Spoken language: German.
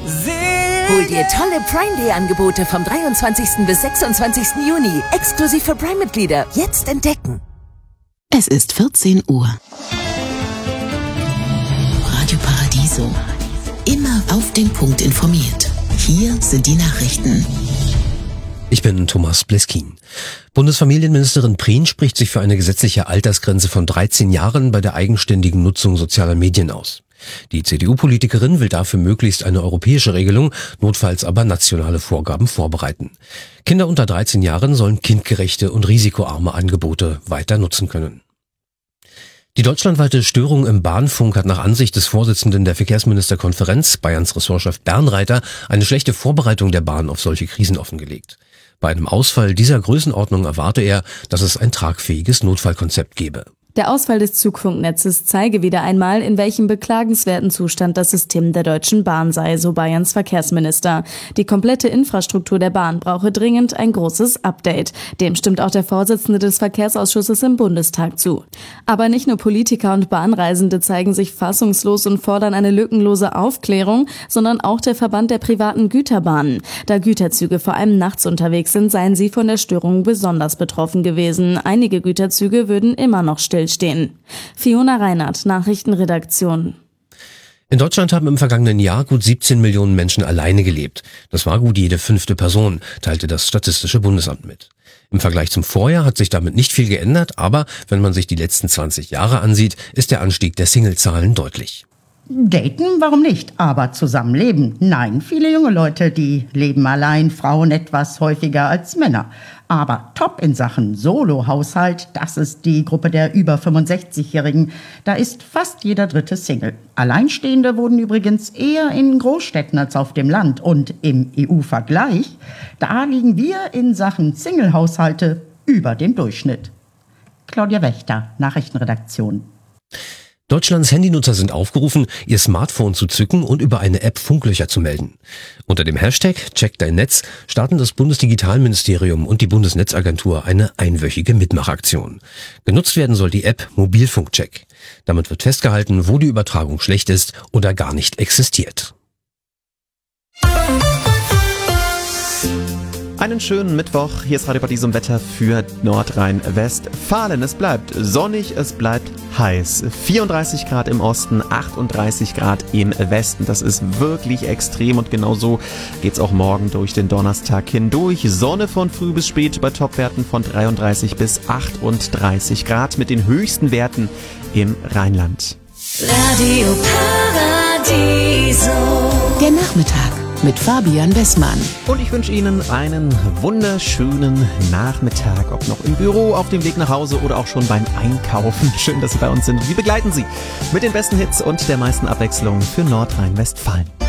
Hol dir tolle Prime Day Angebote vom 23. bis 26. Juni. Exklusiv für Prime-Mitglieder. Jetzt entdecken. Es ist 14 Uhr. Radio Paradiso. Immer auf den Punkt informiert. Hier sind die Nachrichten. Ich bin Thomas Bleskin. Bundesfamilienministerin Prien spricht sich für eine gesetzliche Altersgrenze von 13 Jahren bei der eigenständigen Nutzung sozialer Medien aus. Die CDU-Politikerin will dafür möglichst eine europäische Regelung, notfalls aber nationale Vorgaben vorbereiten. Kinder unter 13 Jahren sollen kindgerechte und risikoarme Angebote weiter nutzen können. Die deutschlandweite Störung im Bahnfunk hat nach Ansicht des Vorsitzenden der Verkehrsministerkonferenz, Bayerns Ressortchef Bernreiter, eine schlechte Vorbereitung der Bahn auf solche Krisen offengelegt. Bei einem Ausfall dieser Größenordnung erwarte er, dass es ein tragfähiges Notfallkonzept gebe. Der Ausfall des Zugfunknetzes zeige wieder einmal, in welchem beklagenswerten Zustand das System der Deutschen Bahn sei, so Bayerns Verkehrsminister. Die komplette Infrastruktur der Bahn brauche dringend ein großes Update. Dem stimmt auch der Vorsitzende des Verkehrsausschusses im Bundestag zu. Aber nicht nur Politiker und Bahnreisende zeigen sich fassungslos und fordern eine lückenlose Aufklärung, sondern auch der Verband der privaten Güterbahnen. Da Güterzüge vor allem nachts unterwegs sind, seien sie von der Störung besonders betroffen gewesen. Einige Güterzüge würden immer noch stillstehen. Fiona Reinhardt, Nachrichtenredaktion. In Deutschland haben im vergangenen Jahr gut 17 Millionen Menschen alleine gelebt. Das war gut jede 5. Person, teilte das Statistische Bundesamt mit. Im Vergleich zum Vorjahr hat sich damit nicht viel geändert, aber wenn man sich die letzten 20 Jahre ansieht, ist der Anstieg der Singlezahlen deutlich. Daten, warum nicht? Aber zusammenleben? Nein, viele junge Leute, die leben allein, Frauen etwas häufiger als Männer. Aber top in Sachen Solo-Haushalt, das ist die Gruppe der über 65-Jährigen. Da ist fast jeder dritte Single. Alleinstehende wurden übrigens eher in Großstädten als auf dem Land. Und im EU-Vergleich, da liegen wir in Sachen Single-Haushalte über dem Durchschnitt. Claudia Wächter, Nachrichtenredaktion. Deutschlands Handynutzer sind aufgerufen, ihr Smartphone zu zücken und über eine App Funklöcher zu melden. Unter dem Hashtag Check dein Netz starten das Bundesdigitalministerium und die Bundesnetzagentur eine einwöchige Mitmachaktion. Genutzt werden soll die App Mobilfunkcheck. Damit wird festgehalten, wo die Übertragung schlecht ist oder gar nicht existiert. Einen schönen Mittwoch. Hier ist Radio Paradiso im Wetter für Nordrhein-Westfalen. Es bleibt sonnig, es bleibt heiß. 34 Grad im Osten, 38 Grad im Westen. Das ist wirklich extrem und genau so geht's auch morgen durch den Donnerstag hindurch. Sonne von früh bis spät bei Topwerten von 33 bis 38 Grad mit den höchsten Werten im Rheinland. Radio Paradiso. Der Nachmittag mit Fabian Wessmann. Und ich wünsche Ihnen einen wunderschönen Nachmittag, ob noch im Büro, auf dem Weg nach Hause oder auch schon beim Einkaufen. Schön, dass Sie bei uns sind. Wir begleiten Sie mit den besten Hits und der meisten Abwechslung für Nordrhein-Westfalen.